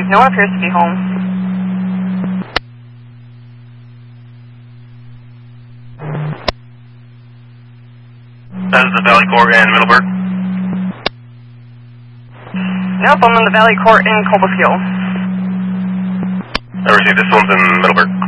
received. No one appears to be home. That is the Valley Court in Middleburg. Nope, I'm in the Valley Court in Cobleskill. I received this one's in Middleburg.